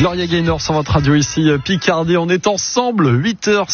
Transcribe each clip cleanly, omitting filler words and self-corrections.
Gloria Gaynor sur votre radio ici, Picardie. On est ensemble,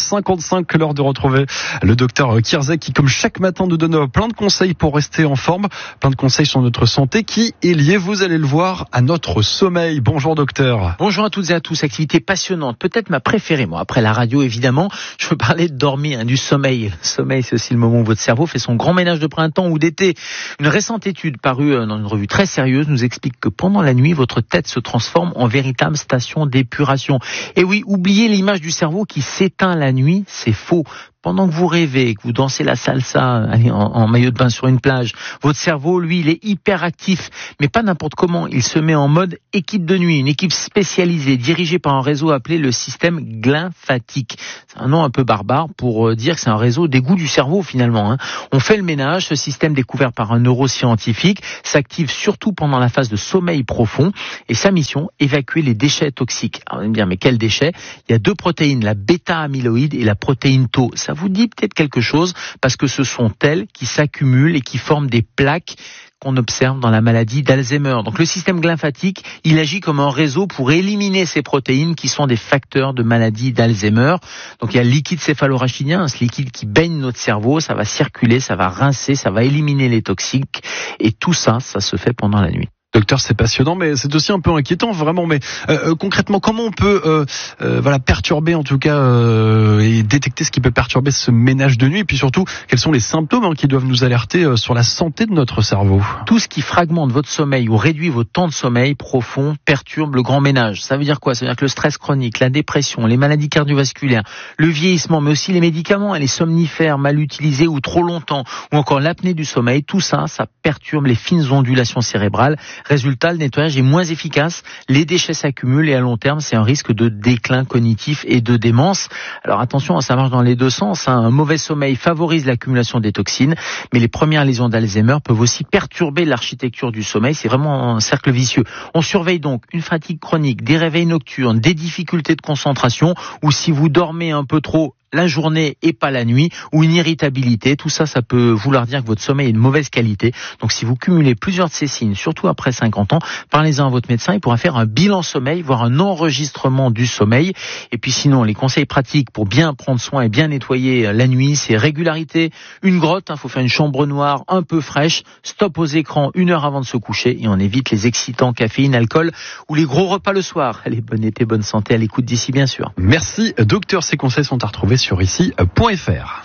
8h55, l'heure de retrouver le docteur Kierzek qui, comme chaque matin, nous donne plein de conseils pour rester en forme, plein de conseils sur notre santé qui est lié, vous allez le voir, à notre sommeil. Bonjour docteur. Bonjour à toutes et à tous, activité passionnante, peut-être ma préférée, moi, après la radio évidemment. Je veux parler de dormir, du sommeil. Le sommeil, c'est aussi le moment où votre cerveau fait son grand ménage de printemps ou d'été. Une récente étude parue dans une revue très sérieuse nous explique que pendant la nuit, votre tête se transforme en véritable station d'épuration. Et oui, oubliez l'image du cerveau qui s'éteint la nuit, c'est faux. Pendant que vous rêvez, que vous dansez la salsa en maillot de bain sur une plage, votre cerveau, lui, il est hyper actif, mais pas n'importe comment. Il se met en mode équipe de nuit, une équipe spécialisée, dirigée par un réseau appelé le système glymphatique. C'est un nom un peu barbare pour dire que c'est un réseau d'égout du cerveau, finalement. On fait le ménage, ce système découvert par un neuroscientifique s'active surtout pendant la phase de sommeil profond, et sa mission, évacuer les déchets toxiques. Alors, vous allez me dire, mais quels déchets ? Il y a deux protéines, la bêta-amyloïde et la protéine Tau. Ça vous dit peut-être quelque chose parce que ce sont elles qui s'accumulent et qui forment des plaques qu'on observe dans la maladie d'Alzheimer. Donc le système glymphatique, il agit comme un réseau pour éliminer ces protéines qui sont des facteurs de maladie d'Alzheimer. Donc il y a le liquide céphalorachidien, ce liquide qui baigne notre cerveau, ça va circuler, ça va rincer, ça va éliminer les toxiques et tout ça, ça se fait pendant la nuit. Docteur, c'est passionnant, mais c'est aussi un peu inquiétant, vraiment. Mais concrètement, comment on peut perturber, en tout cas, et détecter ce qui peut perturber ce ménage de nuit, et puis surtout, quels sont les symptômes qui doivent nous alerter sur la santé de notre cerveau ? Tout ce qui fragmente votre sommeil ou réduit votre temps de sommeil profond perturbe le grand ménage. Ça veut dire quoi ? Ça veut dire que le stress chronique, la dépression, les maladies cardiovasculaires, le vieillissement, mais aussi les médicaments et les somnifères mal utilisés ou trop longtemps, ou encore l'apnée du sommeil, tout ça, ça perturbe les fines ondulations cérébrales. Résultat, le nettoyage est moins efficace, les déchets s'accumulent et à long terme, c'est un risque de déclin cognitif et de démence. Alors attention, ça marche dans les deux sens. Un mauvais sommeil favorise l'accumulation des toxines, mais les premières lésions d'Alzheimer peuvent aussi perturber l'architecture du sommeil. C'est vraiment un cercle vicieux. On surveille donc une fatigue chronique, des réveils nocturnes, des difficultés de concentration, ou si vous dormez un peu trop la journée et pas la nuit, ou une irritabilité, tout ça, ça peut vouloir dire que votre sommeil est de mauvaise qualité. Donc si vous cumulez plusieurs de ces signes, surtout après 50 ans, parlez-en à votre médecin, il pourra faire un bilan sommeil, voire un enregistrement du sommeil. Et puis sinon, les conseils pratiques pour bien prendre soin et bien nettoyer la nuit, c'est régularité, une grotte, faut faire une chambre noire un peu fraîche, stop aux écrans 1 heure avant de se coucher, et on évite les excitants, caféine, alcool, ou les gros repas le soir. Allez, bon été, bonne santé, à l'écoute d'ici bien sûr. Merci docteur, ces conseils sont à retrouver sur ici.fr.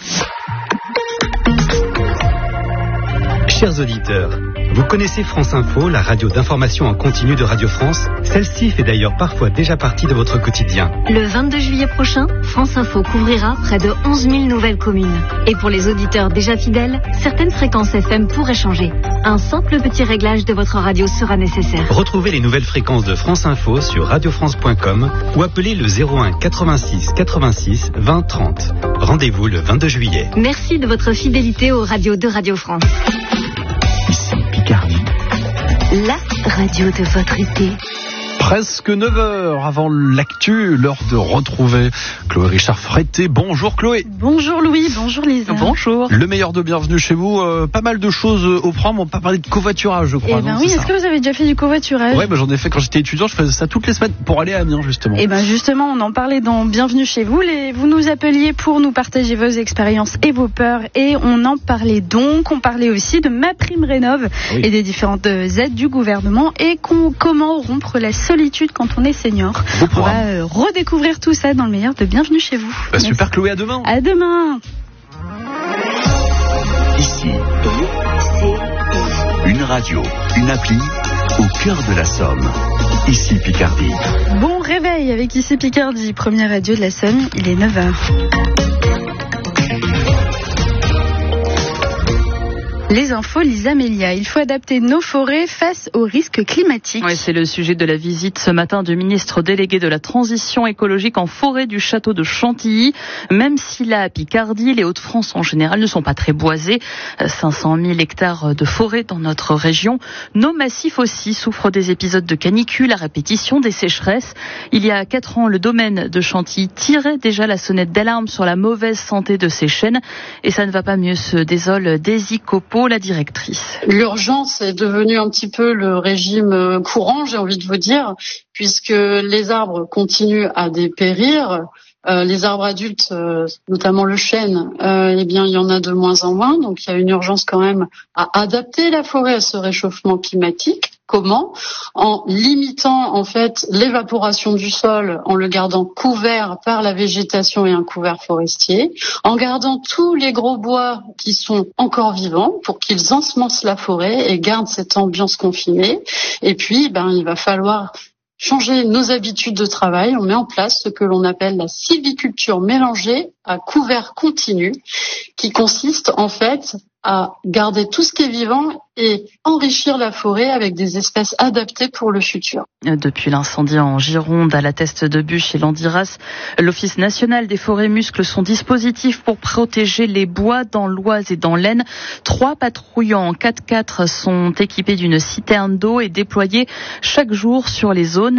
Chers auditeurs, vous connaissez France Info, la radio d'information en continu de Radio France. Celle-ci fait d'ailleurs parfois déjà partie de votre quotidien. Le 22 juillet prochain, France Info couvrira près de 11 000 nouvelles communes. Et pour les auditeurs déjà fidèles, certaines fréquences FM pourraient changer. Un simple petit réglage de votre radio sera nécessaire. Retrouvez les nouvelles fréquences de France Info sur radiofrance.com ou appelez le 01 86 86 20 30. Rendez-vous le 22 juillet. Merci de votre fidélité aux radios de Radio France. Ici Picardie, La radio de votre été. Presque 9h avant l'actu, l'heure de retrouver Chloé Richard Frété. Bonjour Chloé. Bonjour Louis, bonjour Lisa. Bonjour. Le meilleur de bienvenue chez vous. Pas mal de choses au programme. On va pas parler de covoiturage, je crois. Eh ben oui, est-ce que vous avez déjà fait du covoiturage ? Ouais, j'en ai fait quand j'étais étudiant. Je faisais ça toutes les semaines pour aller à Amiens, justement. Eh ben justement, on en parlait dans Bienvenue chez vous. Vous nous appeliez pour nous partager vos expériences et vos peurs. Et on en parlait donc. On parlait aussi de MaPrimeRénov' et des différentes aides du gouvernement et comment rompre la solitude quand on est senior. On va redécouvrir tout ça dans le meilleur de Bienvenue chez vous. Super Chloé, à demain. À demain. Ici, une radio, une appli au cœur de la Somme. Ici Picardie. Bon réveil avec Ici Picardie, première radio de la Somme, il est 9h. Les infos, Lisa Mélia. Il faut adapter nos forêts face aux risques climatiques. Oui, c'est le sujet de la visite ce matin du ministre délégué de la transition écologique en forêt du château de Chantilly. Même si la Picardie, les Hauts-de-France en général ne sont pas très boisés, 500 000 hectares de forêt dans notre région, nos massifs aussi souffrent des épisodes de canicule à répétition, des sécheresses. Il y a 4 ans, le domaine de Chantilly tirait déjà la sonnette d'alarme sur la mauvaise santé de ses chênes et ça ne va pas mieux, se désole Daisy Copeau. nouveau la directrice. L'urgence est devenue un petit peu le régime courant, j'ai envie de vous dire, puisque les arbres continuent à dépérir. Les arbres adultes, notamment le chêne, eh bien, il y en a de moins en moins. Donc, il y a une urgence quand même à adapter la forêt à ce réchauffement climatique. Comment ? En limitant, en fait, l'évaporation du sol, en le gardant couvert par la végétation et un couvert forestier, en gardant tous les gros bois qui sont encore vivants pour qu'ils ensemencent la forêt et gardent cette ambiance confinée. Et puis, il va falloir changer nos habitudes de travail. On met en place ce que l'on appelle la sylviculture mélangée à couvert continu, qui consiste en fait à garder tout ce qui est vivant et enrichir la forêt avec des espèces adaptées pour le futur. Depuis l'incendie en Gironde, à la Teste de Buch et Landiras, l'Office national des forêts muscle son dispositif pour protéger les bois dans l'Oise et dans l'Aisne. 3 patrouilles en 4x4 sont équipés d'une citerne d'eau et déployés chaque jour sur les zones